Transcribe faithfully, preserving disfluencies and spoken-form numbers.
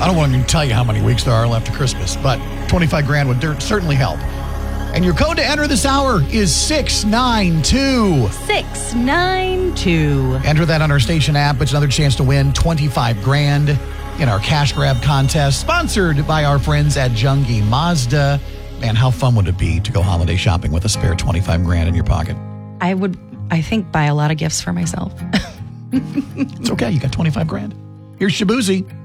I don't want to tell you how many weeks there are left to Christmas, but twenty-five grand would dur- certainly help. And your code to enter this hour is six nine two. six nine two. Enter that on our station app. It's another chance to win twenty-five grand in our cash grab contest, sponsored by our friends at Jungi Mazda. Man, how fun would it be to go holiday shopping with a spare twenty-five grand in your pocket? I would, I think, buy a lot of gifts for myself. It's okay. You got twenty-five grand. Here's Shabuzi.